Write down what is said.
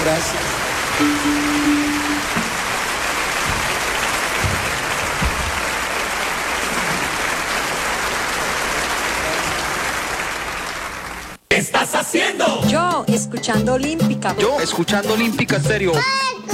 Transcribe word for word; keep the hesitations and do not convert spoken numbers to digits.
Gracias. ¿Qué estás haciendo? Yo, escuchando Olímpica. Yo, escuchando Olímpica Estéreo.